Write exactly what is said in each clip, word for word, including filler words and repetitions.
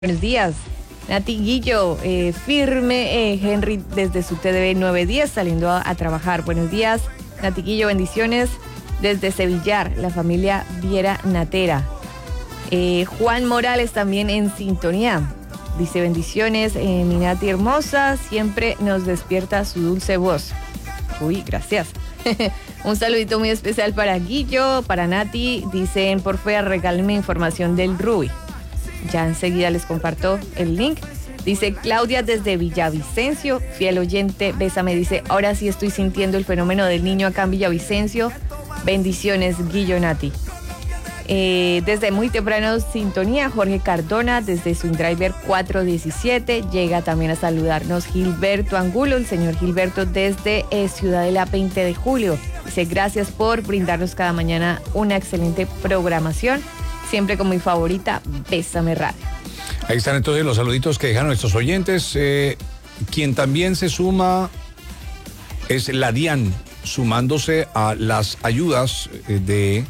Buenos días, Nati Guillo, eh, firme, eh, Henry desde su T D V nueve diez saliendo a, a trabajar. Buenos días, Nati Guillo, bendiciones desde Sevillar, la familia Viera Natera. Eh, Juan Morales también en sintonía, dice bendiciones, eh, mi Nati hermosa, siempre nos despierta su dulce voz. Uy, gracias. Un saludito muy especial para Guillo, para Nati, dicen por favor regálenme información del Ruby. Ya enseguida les comparto el link. Dice Claudia desde Villavicencio, fiel oyente, bésame, dice, ahora sí estoy sintiendo el fenómeno del niño acá en Villavicencio. Bendiciones, Guillo, Nati. Eh, desde muy temprano, sintonía, Jorge Cardona, desde su driver cuatro diecisiete, llega también a saludarnos Gilberto Angulo, el señor Gilberto desde eh, Ciudadela veinte de julio. Dice, gracias por brindarnos cada mañana una excelente programación. Siempre con mi favorita, Bésame Radio. Ahí están entonces los saluditos que dejaron nuestros oyentes. Eh, quien también se suma es la DIAN, sumándose a las ayudas de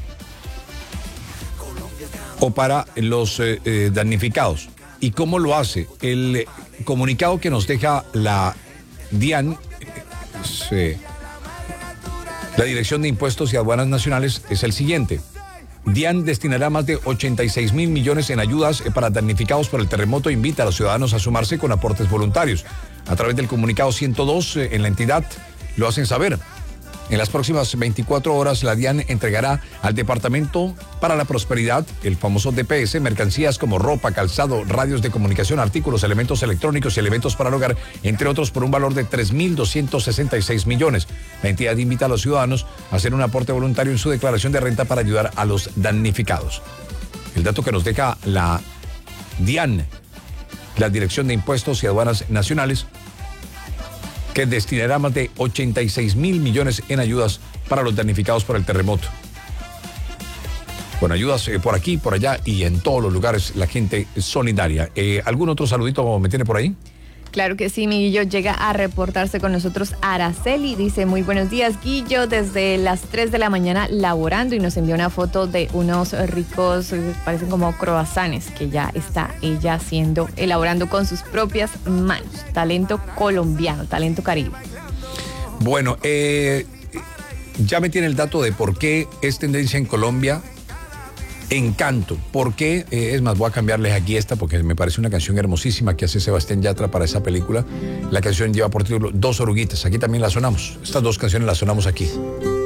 o para los eh, eh, damnificados. ¿Y cómo lo hace? El comunicado que nos deja la DIAN, es, eh, la Dirección de Impuestos y Aduanas Nacionales, es el siguiente. DIAN destinará más de ochenta y seis mil millones en ayudas para damnificados por el terremoto e invita a los ciudadanos a sumarse con aportes voluntarios. A través del comunicado ciento dos en la entidad lo hacen saber. En las próximas veinticuatro horas la DIAN entregará al Departamento para la Prosperidad, el famoso D P S, mercancías como ropa, calzado, radios de comunicación, artículos, elementos electrónicos y elementos para el hogar, entre otros por un valor de tres mil doscientos sesenta y seis millones. La entidad invita a los ciudadanos a hacer un aporte voluntario en su declaración de renta para ayudar a los damnificados. El dato que nos deja la DIAN, la Dirección de Impuestos y Aduanas Nacionales, que destinará más de ochenta y seis mil millones en ayudas para los damnificados por el terremoto. Bueno, ayudas eh, por aquí, por allá y en todos los lugares, la gente solidaria. Eh, ¿Algún otro saludito me tiene por ahí? Claro que sí, mi Guillo, llega a reportarse con nosotros Araceli, dice muy buenos días, Guillo, desde las tres de la mañana laborando, y nos envió una foto de unos ricos, parecen como croissants, que ya está ella haciendo, elaborando con sus propias manos. Talento colombiano, talento caribe. Bueno, eh, ya me tiene el dato de por qué es tendencia en Colombia Encanto. ¿Por qué? Eh, es más, voy a cambiarles aquí esta porque me parece una canción hermosísima que hace Sebastián Yatra para esa película. La canción lleva por título Dos Oruguitas. Aquí también la sonamos. Estas dos canciones las sonamos aquí.